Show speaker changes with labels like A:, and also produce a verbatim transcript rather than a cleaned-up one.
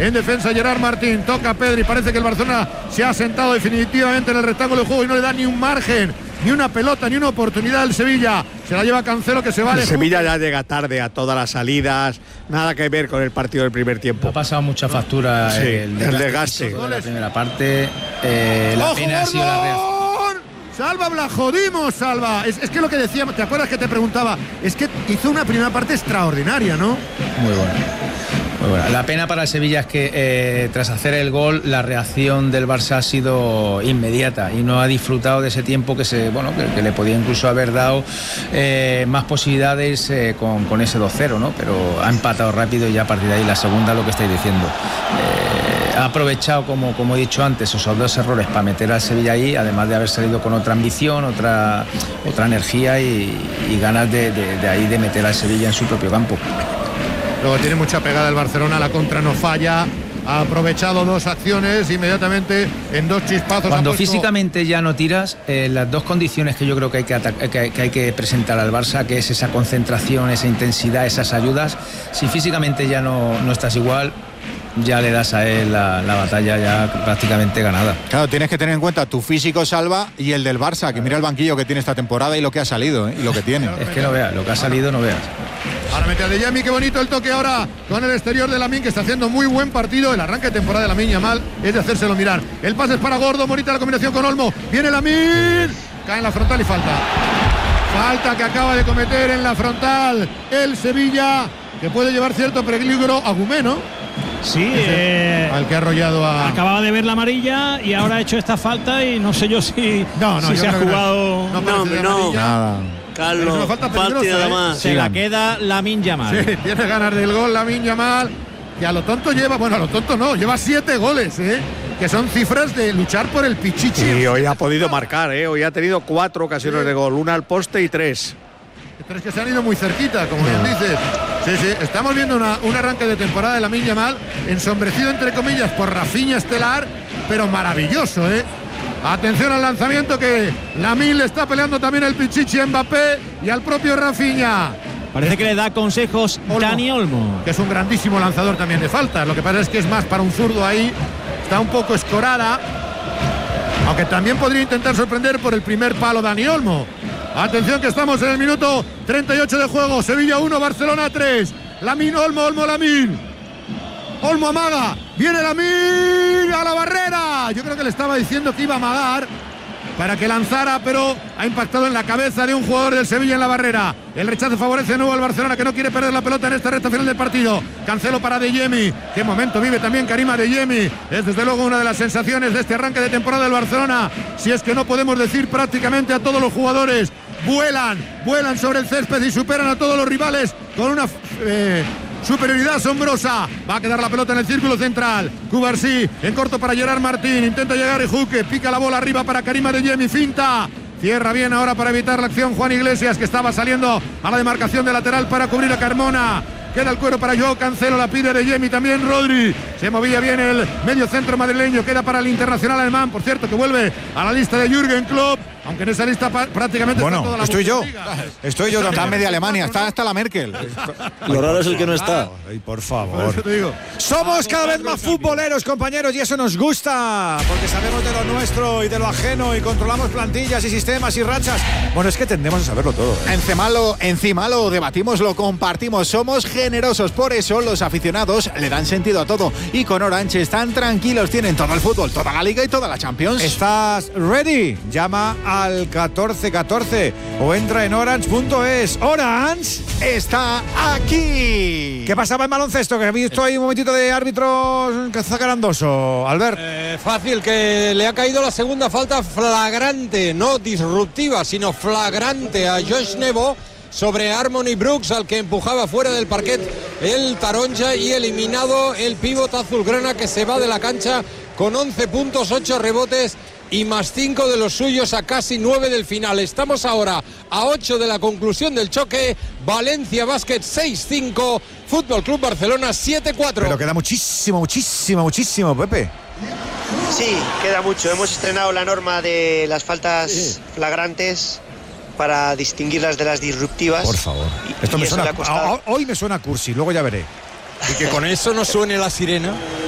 A: En defensa Gerard Martín, toca Pedri, parece que el Barcelona se ha sentado definitivamente en el rectángulo de juego y no le da ni un margen, ni una pelota, ni una oportunidad al Sevilla. Se la lleva Cancelo, que se va.
B: El Sevilla ya llega tarde a todas las salidas, nada que ver con el partido del primer tiempo.
C: Ha pasado mucha factura,
B: sí,
C: el,
B: el desgaste
C: de la primera parte. Eh, la pena ha sido la reacción.
A: Salva, la jodimos, Salva. Es, es que lo que decíamos, ¿te acuerdas que te preguntaba? Es que hizo una primera parte extraordinaria, ¿no?
C: Muy buena. Muy buena. La pena para el Sevilla es que eh, tras hacer el gol la reacción del Barça ha sido inmediata y no ha disfrutado de ese tiempo que se bueno que, que le podía incluso haber dado eh, más posibilidades eh, con, con ese dos cero, ¿no? Pero ha empatado rápido y ya a partir de ahí la segunda, lo que estáis diciendo. Eh, ha aprovechado, como, como he dicho antes, esos dos errores para meter al Sevilla ahí, además de haber salido con otra ambición, otra, otra energía y, y ganas de, de, de ahí de meter al Sevilla en su propio campo.
A: Luego tiene mucha pegada el Barcelona, la contra no falla, ha aprovechado dos acciones inmediatamente en dos chispazos.
C: Cuando
A: puesto...
C: físicamente ya no tiras, eh, las dos condiciones que yo creo que hay que, que, que hay que presentar al Barça, que es esa concentración, esa intensidad, esas ayudas, si físicamente ya no, no estás igual, ya le das a él la, la batalla ya prácticamente ganada.
D: Claro, tienes que tener en cuenta tu físico, Salva, y el del Barça, que mira el banquillo que tiene esta temporada y lo que ha salido, ¿eh? Y lo que tiene.
C: Es que no veas, lo que ha salido no veas.
A: Ahora mete a De Jami, qué bonito el toque ahora con el exterior de Lamine, que está haciendo muy buen partido. El arranque de temporada de Lamine Yamal es de hacérselo mirar. El pase es para Gordo, bonita la combinación con Olmo. Viene Lamine, cae en la frontal y falta. Falta que acaba de cometer en la frontal el Sevilla, que puede llevar cierto peligro a Gumé, ¿no?
E: Sí, eh,
A: al que ha arrollado a...
E: Acababa de ver la amarilla y ahora ha hecho esta falta y no sé yo si,
A: no, no,
E: si
A: yo
E: se ha jugado...
F: No, no, no. Nada. Carlos,
A: falta peligrosa,
F: más.
E: Se la queda Lamine Yamal.
A: Sí, tiene ganas del gol Lamine Yamal, que a lo tonto lleva, bueno, a lo tonto no, lleva siete goles, ¿eh? Que son cifras de luchar por el pichichi.
B: Y hoy ha podido marcar, ¿eh? Hoy ha tenido cuatro ocasiones sí. de gol, una al poste y tres.
A: Tres que se han ido muy cerquita, como bien dices. Sí, sí, estamos viendo una, un arranque de temporada de Lamine Yamal, ensombrecido entre comillas por Rafinha estelar, pero maravilloso, ¿eh? Atención al lanzamiento, que Lamine le está peleando también el pichichi a Mbappé y al propio Rafinha.
E: Parece que le da consejos Olmo, Dani Olmo,
A: que es un grandísimo lanzador también de faltas. Lo que pasa es que es más para un zurdo ahí, está un poco escorada, aunque también podría intentar sorprender por el primer palo Dani Olmo. Atención que estamos en el minuto treinta y ocho de juego. Sevilla uno, Barcelona tres. Lamine, Olmo, Olmo, Lamine. Olmo amaga, viene Lamine a la barrera. Yo creo que le estaba diciendo que iba a amagar para que lanzara, pero ha impactado en la cabeza de un jugador del Sevilla en la barrera. El rechazo favorece de nuevo al Barcelona, que no quiere perder la pelota en esta recta final del partido. Cancelo para De Jami. Qué momento vive también Karim Adeyemi. Es desde luego una de las sensaciones de este arranque de temporada del Barcelona. Si es que no podemos decir prácticamente a todos los jugadores. Vuelan, vuelan sobre el césped y superan a todos los rivales con una... Eh, superioridad asombrosa. Va a quedar la pelota en el círculo central. Cubarsí en corto para Gerard Martín. Intenta llegar y Juque. Pica la bola arriba para Karim Adeyemi. Finta. Cierra bien ahora para evitar la acción Juan Iglesias, que estaba saliendo a la demarcación de lateral para cubrir a Carmona. Queda el cuero para Joao Cancelo, la pide Adeyemi, también Rodri. Se movía bien el medio centro madrileño. Queda para el internacional alemán, por cierto, que vuelve a la lista de Jürgen Klopp. Aunque en esa lista prácticamente
D: bueno,
A: está toda la
D: estoy yo.
A: Estoy
D: yo. Está media Alemania, está hasta la Merkel.
F: Lo raro es el que no está.
D: Ay, por favor.
A: Por te digo.
D: Somos cada vez más futboleros, compañeros, y eso nos gusta, porque sabemos de lo nuestro y de lo ajeno y controlamos plantillas y sistemas y rachas. Bueno, es que tendemos a saberlo todo. ¿eh? Encima lo, encima lo debatimos, lo compartimos, somos generosos. Por eso los aficionados le dan sentido a todo. Y con Orange están tranquilos, tienen todo el fútbol, toda la Liga y toda la Champions. ¿Estás ready? Llama al catorce catorce o entra en orange punto es. Orange está aquí. ¿Qué pasaba en baloncesto? Que he visto ahí un momentito de árbitro zacarandoso. Albert.
G: Eh, fácil, que le ha caído la segunda falta flagrante, no disruptiva, sino flagrante a Josh Nebo sobre Harmony Brooks, al que empujaba fuera del parquet el Taronja, y eliminado el pívot azulgrana, que se va de la cancha con once puntos, ocho rebotes y más cinco de los suyos a casi nueve del final. Estamos ahora a ocho de la conclusión del choque. Valencia Basket seis cinco, Fútbol Club Barcelona siete cuatro.
D: Pero queda muchísimo, muchísimo, muchísimo, Pepe.
H: Sí, queda mucho. Hemos estrenado la norma de las faltas sí. flagrantes para distinguirlas de las disruptivas.
D: Por favor.
H: Y,
D: Esto
H: y
D: me
H: eso
D: suena,
H: le ha costado.
D: Hoy me suena cursi, luego ya veré.
G: Y que con eso no suene la sirena.